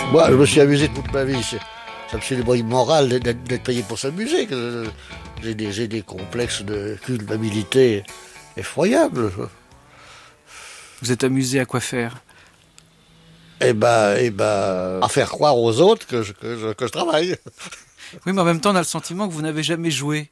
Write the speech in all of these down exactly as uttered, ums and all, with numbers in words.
Moi, je me suis amusé toute ma vie. C'est, c'est absolument immoral d'être, d'être payé pour s'amuser. J'ai des, j'ai des complexes de culpabilité effroyables. Vous êtes amusé à quoi faire? Eh ben, eh ben, à faire croire aux autres que je, que je, que je travaille. Oui, mais en même temps, on a le sentiment que vous n'avez jamais joué.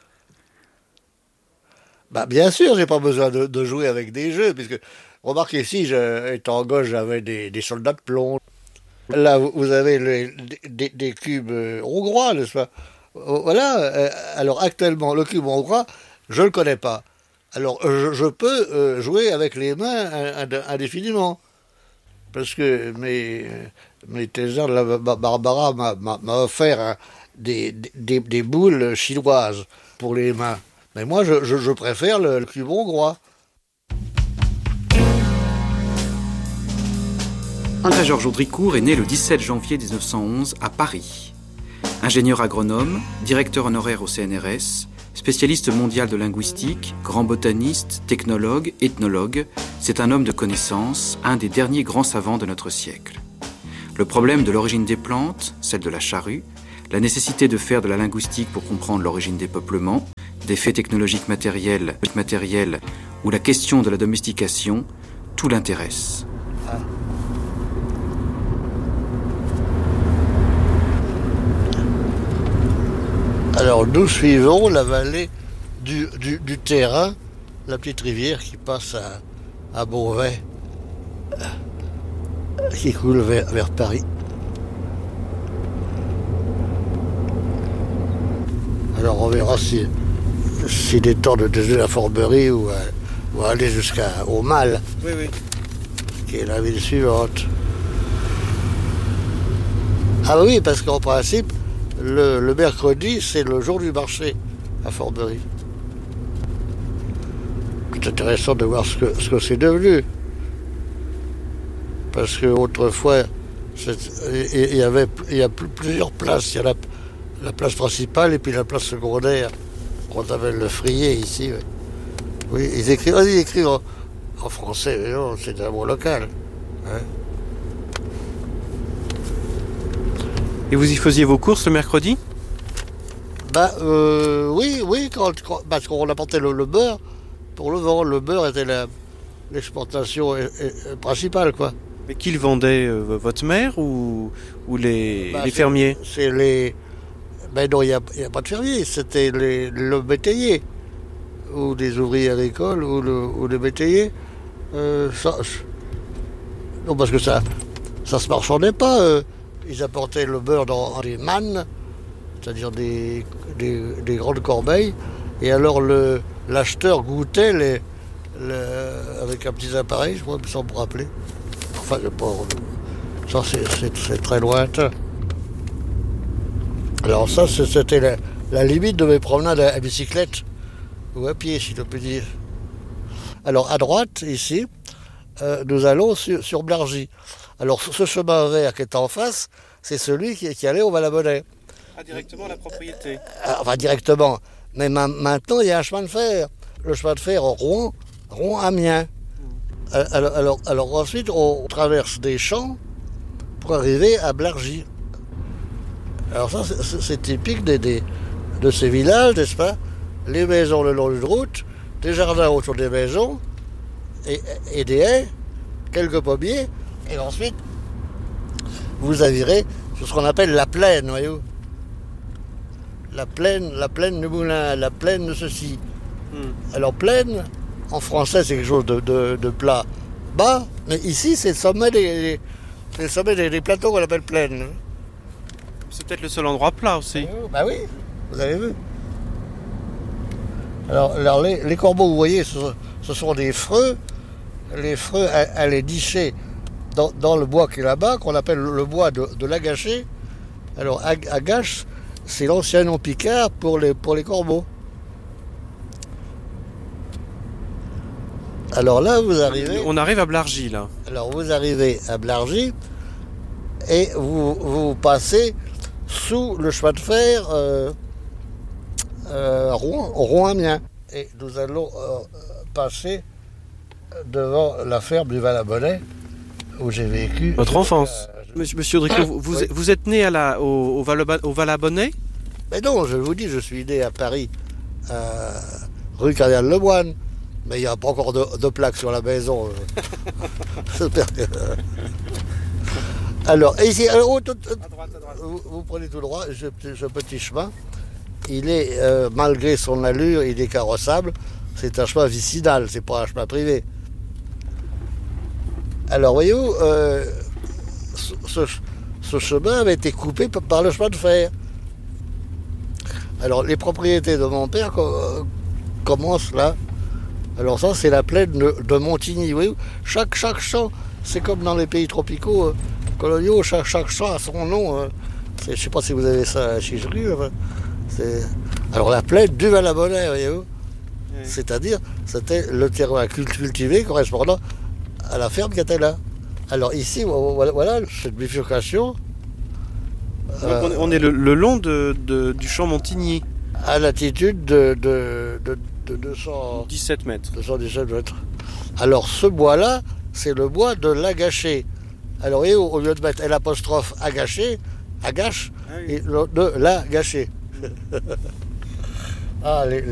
Bah, bien sûr, j'ai pas besoin de, de jouer avec des jeux, puisque, remarquez, si, je, étant gosse, j'avais des, des soldats de plomb. Là, vous, vous avez le, des, des cubes hongrois, n'est-ce pas? Voilà. Alors, actuellement, le cube hongrois, je le connais pas. Alors, je, je peux jouer avec les mains indéfiniment. Parce que mes, mes thésards, la Barbara m'a, m'a, m'a offert hein, des, des, des boules chinoises pour les mains. Mais moi, je, je, je préfère le, le cube hongrois. André-Georges Audricourt est né le dix-sept janvier mille neuf cent onze à Paris. Ingénieur agronome, directeur honoraire au C N R S, spécialiste mondial de linguistique, grand botaniste, technologue, ethnologue, c'est un homme de connaissance, un des derniers grands savants de notre siècle. Le problème de l'origine des plantes, celle de la charrue, la nécessité de faire de la linguistique pour comprendre l'origine des peuplements, des faits technologiques matériels, matériels ou la question de la domestication, tout l'intéresse. Ah. Alors nous suivons la vallée du, du, du Terrain, la petite rivière qui passe à, à Beauvais, qui coule vers, vers Paris. Alors on verra si, s'il est temps de déjeuner la Forberie ou, ou aller jusqu'au Mal, oui, oui. qui est la ville suivante. Ah oui, parce qu'en principe, Le, le mercredi, c'est le jour du marché à Forberie. C'est intéressant de voir ce que, ce que c'est devenu. Parce qu'autrefois, il y avait il y a plusieurs places. Il y a la, la place principale et puis la place secondaire, qu'on appelle le Frier ici. Oui, oui ils écrivent, ils écrivent en, en français, mais non, c'est un mot local. Hein. Et vous y faisiez vos courses le mercredi? Bah euh, oui, oui, quand, quand, parce qu'on apportait le, le beurre pour le vendre. Le beurre était la, l'exportation est, est, principale, quoi. Mais qui le vendait, euh, votre mère ou, ou les, bah, les c'est, fermiers? C'est les... Ben non, il n'y a, a pas de fermiers, c'était les, le métayer, ou des ouvriers agricoles, ou, le, ou les métayers. Euh, ça, non, parce que ça ça se marchandait pas. Euh. Ils apportaient le beurre dans des mannes, c'est-à-dire des, des, des grandes corbeilles. Et alors le, l'acheteur goûtait les, les, avec un petit appareil, je crois, sans me rappeler. Enfin, le port, ça c'est, c'est, c'est très lointain. Alors ça, c'était la, la limite de mes promenades à, à bicyclette, ou à pied, si l'on peut dire. Alors à droite, ici, euh, nous allons sur, sur Blargy. Alors ce chemin vert qui est en face, c'est celui qui, qui allait au Val-la-Monnaie. Ah, directement à la propriété. euh, Enfin, directement. Mais ma, maintenant, il y a un chemin de fer. Le chemin de fer Rouen, Rouen-Amiens. Mmh. Alors, alors, alors ensuite, on traverse des champs pour arriver à Blargy. Alors ça, c'est, c'est typique des, des, de ces villages, n'est-ce pas? Les maisons le long d'une route, des jardins autour des maisons, et, et des haies, quelques pommiers. Et ensuite, vous arriverez sur ce qu'on appelle la plaine, voyez-vous. La plaine, la plaine du moulin, la plaine de ceci. Mm. Alors plaine, en français, c'est quelque chose de, de, de plat bas, mais ici, c'est le sommet des, c'est le sommet des, des plateaux qu'on appelle plaine. C'est peut-être le seul endroit plat aussi. Bah oui, vous avez vu. Alors, alors les, les corbeaux, vous voyez, ce, ce sont des freux. Les freux, elle, elle est nichée Dans, dans le bois qui est là-bas, qu'on appelle le bois de, de l'Agaché. Alors, Agache, c'est l'ancien nom picard pour les, pour les corbeaux. Alors là, vous arrivez... On arrive à Blargy, là. Alors, vous arrivez à Blargy et vous, vous passez sous le chemin de fer euh, euh, Rouen, Rouen-Amiens. Et nous allons euh, passer devant la ferme du Val-la-Monnaie, où j'ai vécu. Votre enfance. Euh, Monsieur, monsieur Dricot, vous, vous, Oui. vous êtes né à la, au, au, Val- au Valabonnais? Mais non, je vous dis, je suis né à Paris, euh, rue Cardinal Lemoine. Mais il n'y a pas encore de, de plaque sur la maison. J'espère que- Alors, ici, alors, oh, tout- tout- vous, vous prenez tout droit, ce, petit- ce petit chemin, il est, euh, malgré son allure, il est carrossable. C'est un chemin vicinal, c'est pas un chemin privé. Alors, voyez-vous, euh, ce, ce- ce chemin avait été coupé p- par le chemin de fer. Alors, les propriétés de mon père co- commencent là. Alors ça, c'est la plaine de, de Montigny. Oui, chaque, chaque champ, c'est comme dans les pays tropicaux euh, coloniaux, chaque, chaque champ a son nom. euh. C'est- je ne sais pas si vous avez ça à Chicherie. Enfin, c'est- alors la plaine du Valabonnais, voyez-vous. Oui. C'est-à-dire, c'était le terrain cult- cultivé correspondant à la ferme qui était là. Alors ici, vo- voilà, voilà cette bifurcation Donc euh, on est, on est le, le long de, de- du champ Montigny, à latitude de, de, de, de deux cents... dix-sept mètres. deux cent dix-sept mètres. Alors ce bois-là, c'est le bois de l'Agaché. Alors et au, au lieu de mettre l'apostrophe Agaché, Agache, Ah oui. et le, de l'Agaché. Ah, les,